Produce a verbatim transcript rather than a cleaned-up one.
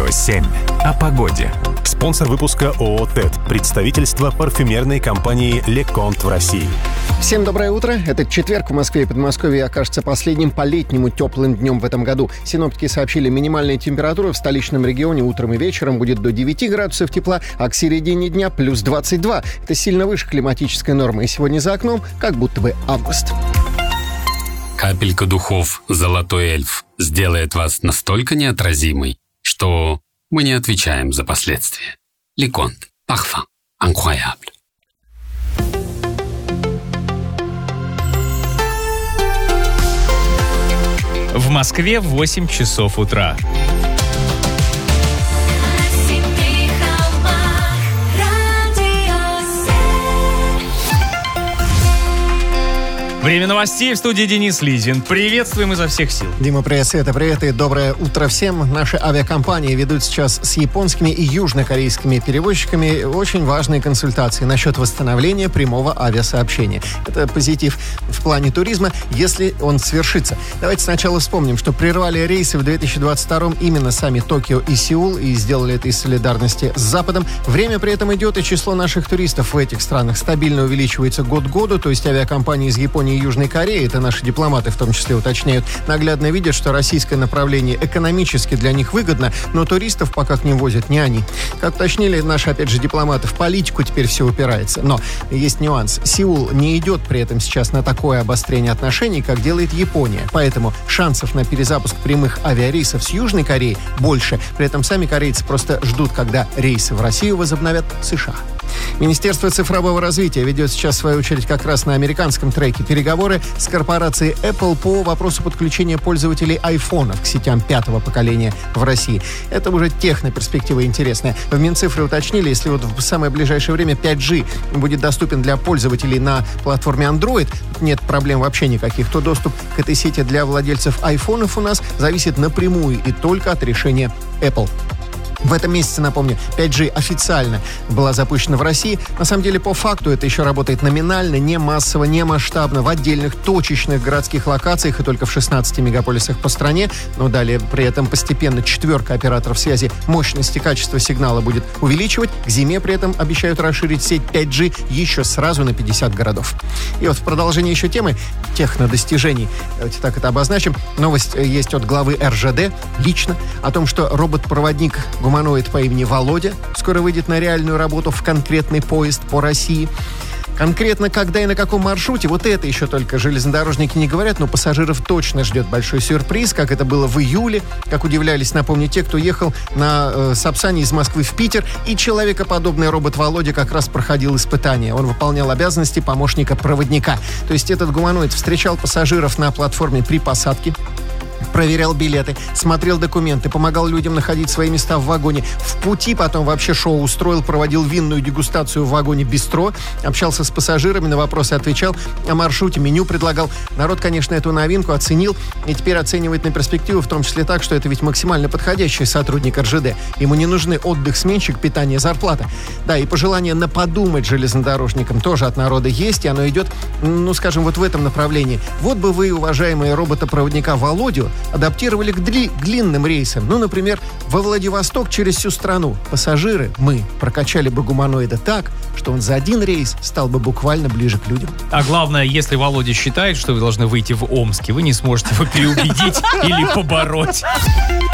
Радио семь. О погоде. Спонсор выпуска ООО «ТЭД». Представительство парфюмерной компании «Леконт» в России. Всем доброе утро. Этот четверг в Москве и Подмосковье окажется последним по-летнему теплым днем в этом году. Синоптики сообщили, минимальная температура в столичном регионе утром и вечером будет до девяти градусов тепла, а к середине дня плюс двадцать два. Это сильно выше климатической нормы. И сегодня за окном как будто бы август. Капелька духов «Золотой эльф» сделает вас настолько неотразимой, что мы не отвечаем за последствия. Леконт. Parfum. Incroyable. В Москве восемь часов утра. Время новостей, в студии Денис Лизин. Приветствуем изо всех сил. Дима, привет, Света, привет и доброе утро всем. Наши авиакомпании ведут сейчас с японскими и южнокорейскими перевозчиками очень важные консультации насчет восстановления прямого авиасообщения. Это позитив в плане туризма, если он свершится. Давайте сначала вспомним, что прервали рейсы в две тысячи двадцать втором именно сами Токио и Сеул, и сделали это из солидарности с Западом. Время при этом идет, и число наших туристов в этих странах стабильно увеличивается год к году, то есть авиакомпании из Японии и Южной Кореи, это наши дипломаты в том числе уточняют, наглядно видят, что российское направление экономически для них выгодно, но туристов пока к ним возят не они. Как уточнили наши, опять же, дипломаты, в политику теперь все упирается. Но есть нюанс. Сеул не идет при этом сейчас на такое обострение отношений, как делает Япония. Поэтому шансов на перезапуск прямых авиарейсов с Южной Кореей больше. При этом сами корейцы просто ждут, когда рейсы в Россию возобновят США. Министерство цифрового развития ведет сейчас, в свою очередь, как раз на американском треке переговоры с корпорацией Apple по вопросу подключения пользователей айфонов к сетям пятого поколения в России. Это уже техноперспектива интересная. В Минцифры уточнили, если вот в самое ближайшее время пять джи будет доступен для пользователей на платформе Android, нет проблем вообще никаких, то доступ к этой сети для владельцев айфонов у нас зависит напрямую и только от решения Apple. В этом месяце, напомню, пять джи официально была запущена в России. На самом деле, по факту это еще работает номинально, не массово, не масштабно, в отдельных точечных городских локациях и только в шестнадцати мегаполисах по стране. Но далее при этом постепенно четверка операторов связи мощность и качество сигнала будет увеличивать. К зиме при этом обещают расширить сеть пять джи еще сразу на пятьдесят городов. И вот в продолжение еще темы технодостижений, давайте так это обозначим. Новость есть от главы эр жэ дэ лично о том, что робот-проводник гуманоид по имени Володя скоро выйдет на реальную работу в конкретный поезд по России. Конкретно когда и на каком маршруте, вот это еще только железнодорожники не говорят, но пассажиров точно ждет большой сюрприз, как это было в июле, как удивлялись, напомню, те, кто ехал на э, Сапсане из Москвы в Питер, и человекоподобный робот Володя как раз проходил испытания. Он выполнял обязанности помощника-проводника. То есть этот гуманоид встречал пассажиров на платформе при посадке, проверял билеты, смотрел документы, помогал людям находить свои места в вагоне. В пути потом вообще шоу устроил, проводил винную дегустацию в вагоне бистро, общался с пассажирами, на вопросы отвечал, о маршруте меню предлагал. Народ, конечно, эту новинку оценил и теперь оценивает на перспективу, в том числе так, что это ведь максимально подходящий сотрудник эр жэ дэ. Ему не нужны отдых, сменщик, питание, зарплата. Да, и пожелание на подумать железнодорожникам тоже от народа есть, и оно идет, ну, скажем, вот в этом направлении. Вот бы вы, уважаемые робота-проводника Володю, адаптировали к дли- длинным рейсам. Ну, например, во Владивосток через всю страну. Пассажиры, мы, прокачали бы гуманоида так, что он за один рейс стал бы буквально ближе к людям. А главное, если Володя считает, что вы должны выйти в Омске, вы не сможете его переубедить или побороть.